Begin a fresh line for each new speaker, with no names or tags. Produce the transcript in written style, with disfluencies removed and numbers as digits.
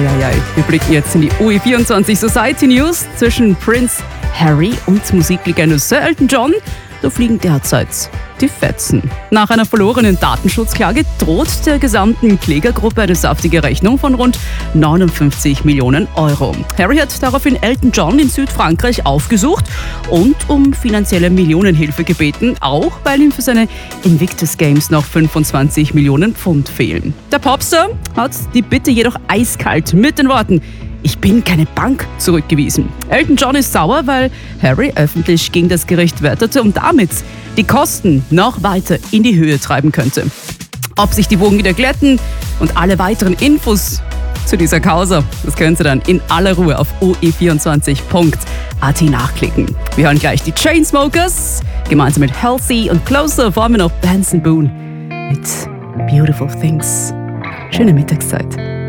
Eieiei, wir blicken jetzt in die UE24 Society News zwischen Prince Harry und Musiklegende Sir Elton John. Da fliegen derzeit die Fetzen. Nach einer verlorenen Datenschutzklage droht der gesamten Klägergruppe eine saftige Rechnung von rund 59 Millionen Euro. Harry hat daraufhin Elton John in Südfrankreich aufgesucht und um finanzielle Millionenhilfe gebeten, auch weil ihm für seine Invictus Games noch 25 Millionen Pfund fehlen. Der Popstar hat die Bitte jedoch eiskalt mit den Worten: „Ich bin keine Bank" zurückgewiesen. Elton John ist sauer, weil Harry öffentlich gegen das Gericht wetterte und damit die Kosten noch weiter in die Höhe treiben könnte. Ob sich die Wogen wieder glätten und alle weiteren Infos zu dieser Causa, das könnt ihr dann in aller Ruhe auf oe24.at nachklicken. Wir hören gleich die Chainsmokers. Gemeinsam mit Halsey und Closer formen wir noch Benson Boone mit Beautiful Things. Schöne Mittagszeit.